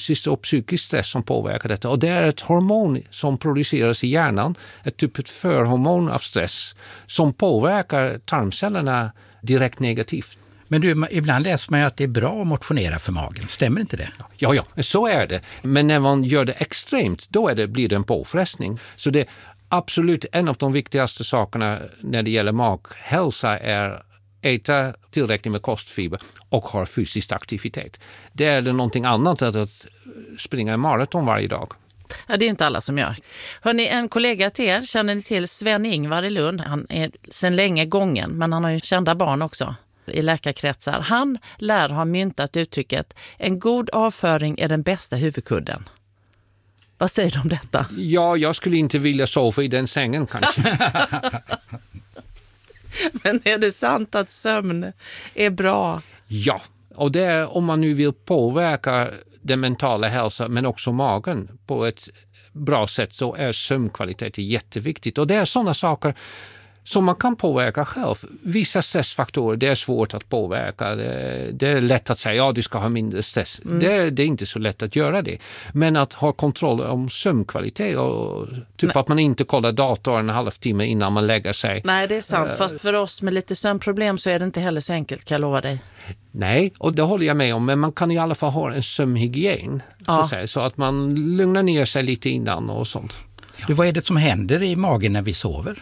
fysisk och psykisk stress som påverkar detta. Och det är ett hormon som produceras i hjärnan, ett typ förhormon av stress som påverkar tarmcellerna direkt negativt. Men du, ibland läser man ju att det är bra att motionera för magen. Stämmer inte det? Ja, så är det. Men när man gör det extremt, då blir det en påfrestning. Så det är absolut en av de viktigaste sakerna när det gäller maghälsa är äta tillräckligt med kostfiber och ha fysisk aktivitet. Det är någonting annat än att springa en maraton varje dag. Ja, det är inte alla som gör. Hörrni, en kollega till er, känner ni till Sven-Ingvar i Lund? Han är sedan länge gången, men han har ju kända barn också i läkarkretsar. Han lär ha myntat uttrycket en god avföring är den bästa huvudkudden. Vad säger du om detta? Ja, jag skulle inte vilja sova i den sängen kanske. Men är det sant att sömn är bra? Ja, och det är om man nu vill påverka den mentala hälsan men också magen på ett bra sätt, så är sömnkvalitet jätteviktigt. Och det är sådana saker som man kan påverka själv. Vissa stressfaktorer, det är svårt att påverka. Det är lätt att säga, du ska ha mindre stress. Det är inte så lätt att göra det. Men att ha kontroll om sömnkvalitet och att man inte kollar datorn en halvtimme innan man lägger sig. Nej, det är sant. Fast för oss med lite sömnproblem så är det inte heller så enkelt, kan jag lova dig. Nej, och det håller jag med om. Men man kan i alla fall ha en sömnhygien. Så att man lugnar ner sig lite innan och sånt. Du, vad är det som händer i magen när vi sover?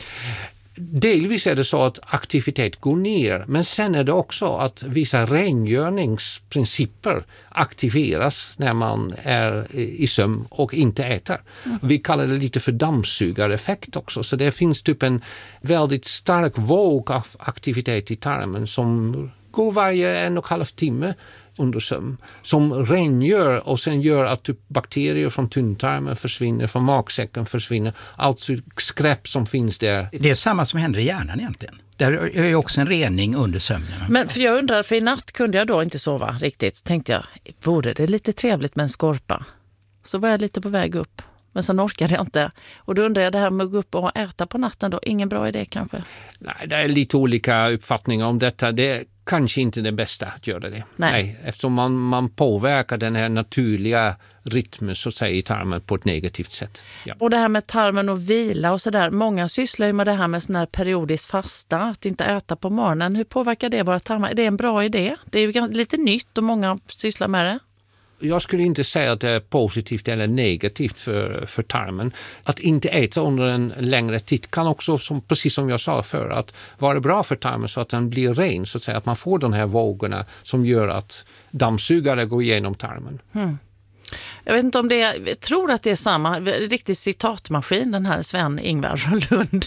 Delvis är det så att aktivitet går ner, men sen är det också att vissa rengöringsprinciper aktiveras när man är i sömn och inte äter. Vi kallar det lite för dammsugareffekt också, så det finns typ en väldigt stark våg av aktivitet i tarmen som går varje 1,5 timme under sömn, som rengör och sen gör att typ bakterier från tunntarmen försvinner, från magsäcken försvinner, allt skräp som finns där. Det är samma som händer i hjärnan egentligen. Där är ju också en rening under sömnen. Men för jag undrar, för i natt kunde jag då inte sova riktigt. Så tänkte jag, vore det lite trevligt med en skorpa? Så var jag lite på väg upp. Men sen orkade jag inte. Och då undrar jag, det här med att gå upp och äta på natten då, ingen bra idé kanske? Nej, det är lite olika uppfattningar om detta. Det är kanske inte det bästa att göra det. Nej, eftersom man påverkar den här naturliga rytmen så att säga i tarmen på ett negativt sätt. Ja. Och det här med tarmen och vila och sådär. Många sysslar ju med det här med sån här periodisk fasta, att inte äta på morgonen. Hur påverkar det våra tarmar? Är det en bra idé? Det är ju lite nytt och många sysslar med det. Jag skulle inte säga att det är positivt eller negativt för tarmen. Att inte äta under en längre tid kan också, precis som jag sa för att vara bra för tarmen så att den blir ren, så att säga, att man får de här vågorna som gör att dammsugare går igenom tarmen. Jag vet inte om det är, jag tror att det är samma riktig citatmaskin, den här Sven-Ingvar från Lund.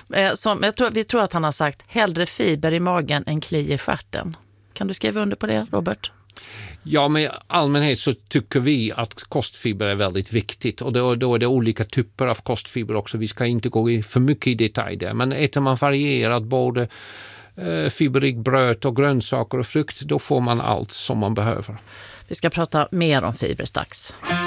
Vi tror att han har sagt hellre fiber i magen än kli i stjärten. Kan du skriva under på det, Robert? Ja, men i allmänhet så tycker vi att kostfiber är väldigt viktigt, och då är det olika typer av kostfiber också. Vi ska inte gå för mycket i detalj där, men äter man varierat både fiberrik bröd och grönsaker och frukt, då får man allt som man behöver. Vi ska prata mer om fiber strax.